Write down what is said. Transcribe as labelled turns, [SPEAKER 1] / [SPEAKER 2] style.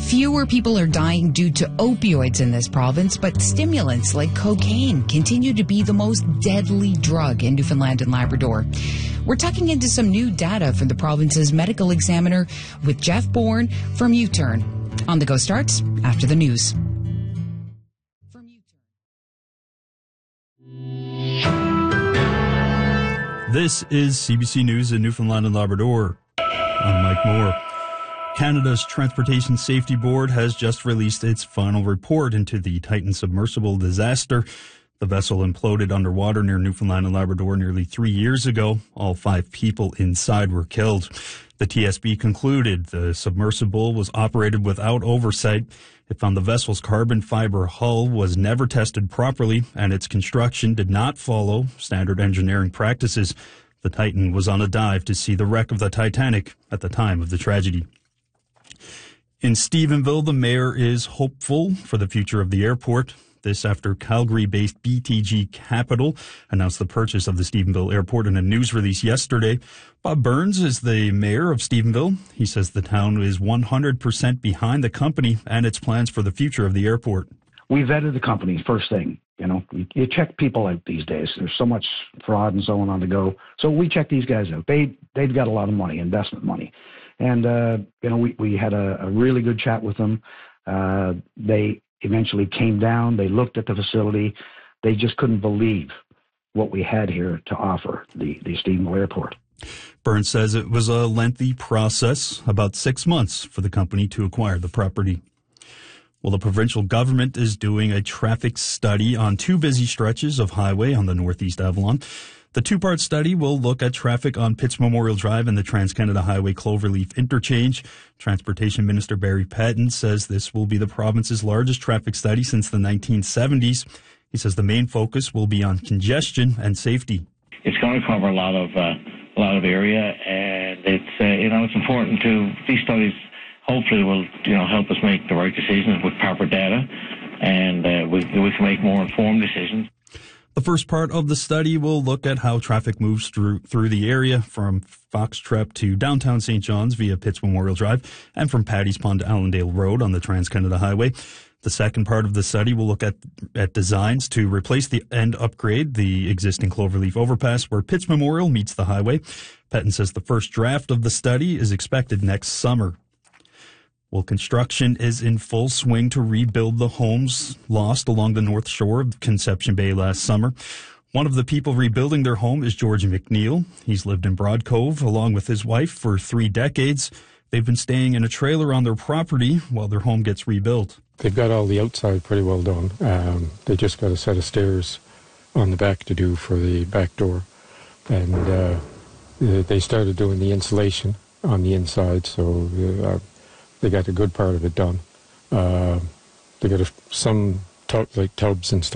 [SPEAKER 1] Fewer people are dying due to opioids in this province, but stimulants like cocaine continue to be the most deadly drug in Newfoundland and Labrador. We're tucking into some new data from the province's medical examiner with Jeff Bourne from U-Turn. On the Go starts after the news.
[SPEAKER 2] This is CBC News in Newfoundland and Labrador. I'm Mike Moore. Canada's Transportation Safety Board has just released its final report into the Titan submersible disaster. The vessel imploded underwater near Newfoundland and Labrador nearly 3 years ago. All 5 people inside were killed. The TSB concluded the submersible was operated without oversight. It found the vessel's carbon fiber hull was never tested properly, and its construction did not follow standard engineering practices. The Titan was on a dive to see the wreck of the Titanic at the time of the tragedy. In Stephenville, the mayor is hopeful for the future of the airport. This after Calgary-based BTG Capital announced the purchase of the Stephenville Airport in a news release yesterday. Bob Burns is the mayor of Stephenville. He says the town is 100% behind the company and its plans for the future of the airport.
[SPEAKER 3] We vetted the company first thing. You know, you check people out these days. There's so much fraud and so on the go. So we checked these guys out. They've got a lot of money, investment money. And, we had a really good chat with them. They eventually came down. They looked at the facility. They just couldn't believe what we had here to offer, the Stephenville Airport.
[SPEAKER 2] Burns says it was a lengthy process, about 6 months for the company to acquire the property. Well, the provincial government is doing a traffic study on 2 busy stretches of highway on the Northeast Avalon. The 2-part study will look at traffic on Pitts Memorial Drive and the Trans-Canada Highway Cloverleaf Interchange. Transportation Minister Barry Pettin says this will be the province's largest traffic study since the 1970s. He says the main focus will be on congestion and safety.
[SPEAKER 4] It's going to cover a lot of area, and it's important to these studies. Hopefully, will help us make the right decisions with proper data, and we can make more informed decisions.
[SPEAKER 2] The first part of the study will look at how traffic moves through the area from Foxtrep to downtown St. John's via Pitts Memorial Drive and from Paddy's Pond to Allendale Road on the Trans-Canada Highway. The second part of the study will look at designs to replace and upgrade the existing Cloverleaf overpass where Pitts Memorial meets the highway. Pettin says the first draft of the study is expected next summer. Well, construction is in full swing to rebuild the homes lost along the north shore of Conception Bay last summer. One of the people rebuilding their home is George McNeil. He's lived in Broad Cove along with his wife for 3 decades. They've been staying in a trailer on their property while their home gets rebuilt.
[SPEAKER 5] They've got all the outside pretty well done. They just got a set of stairs on the back to do for the back door. And they started doing the insulation on the inside, so they got a good part of it done. They got some tubs and stuff.